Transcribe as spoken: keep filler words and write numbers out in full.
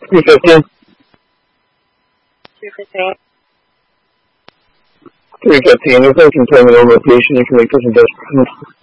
three fifteen. three fifteen. three fifteen. There's no containment or rotation. You can make presentation.